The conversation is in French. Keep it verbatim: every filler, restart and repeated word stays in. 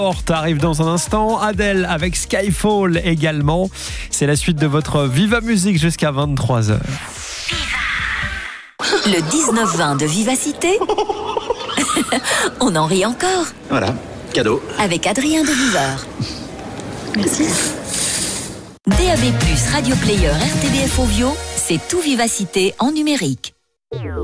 Porte arrive dans un instant, Adèle avec Skyfall également. C'est la suite de votre Viva Musique jusqu'à vingt-trois heures. Le dix-neuf vingt de Vivacité. On en rit encore. Voilà, cadeau. Avec Adrien de Viveur. Merci. D A B plus, Radio Player, R T B F Ovio, c'est tout Vivacité en numérique.